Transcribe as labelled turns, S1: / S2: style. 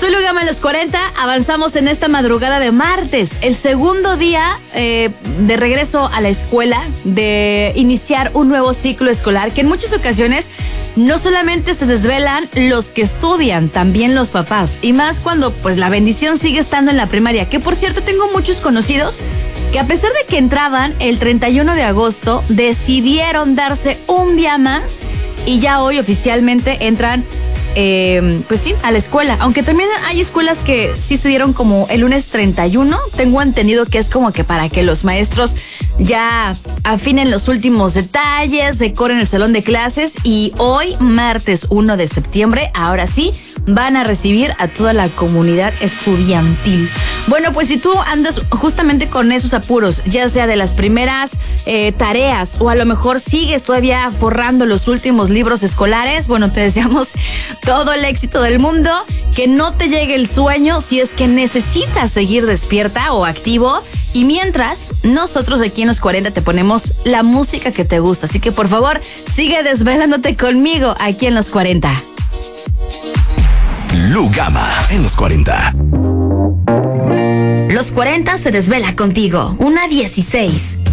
S1: Soy Lugama en los 40, avanzamos en esta madrugada de martes, el segundo día de regreso a la escuela, de iniciar un nuevo ciclo escolar, que en muchas ocasiones no solamente se desvelan los que estudian, también los papás, y más cuando pues la bendición sigue estando en la primaria, que por cierto tengo muchos conocidos que a pesar de que entraban el 31 de agosto, decidieron darse un día más y ya hoy oficialmente entran pues sí, a la escuela. Aunque también hay escuelas que sí se dieron como el lunes 31. Tengo entendido que es como que para que los maestros ya afinen los últimos detalles, decoren el salón de clases. Y hoy, martes 1 de septiembre, ahora sí, van a recibir a toda la comunidad estudiantil. Bueno, pues si tú andas justamente con esos apuros, ya sea de las primeras tareas o a lo mejor sigues todavía forrando los últimos libros escolares, bueno, te deseamos todo el éxito del mundo, que no te llegue el sueño si es que necesitas seguir despierta o activo. Y mientras, nosotros aquí en los 40 te ponemos la música que te gusta. Así que por favor, sigue desvelándote conmigo aquí en los 40.
S2: Lugama en los 40.
S1: Los 40 se desvela contigo. 1:16.